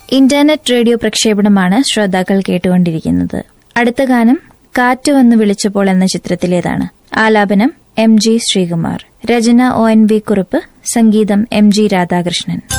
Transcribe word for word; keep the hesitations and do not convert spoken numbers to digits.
Internet radio പ്രക്ഷേപണമാണ് ശ്രോതാക്കൾ കേട്ടുകൊണ്ടിരിക്കുന്നത്. അടുത്ത ഗാനം കാറ്റ് വന്ന് വിളിച്ചപ്പോൾ എന്ന ചിത്രത്തിലേതാണ്. ആലാപനം എം ജി ശ്രീകുമാർ, രചന ഒ എൻ വി കുറുപ്പ്, സംഗീതം എം ജി രാധാകൃഷ്ണൻ.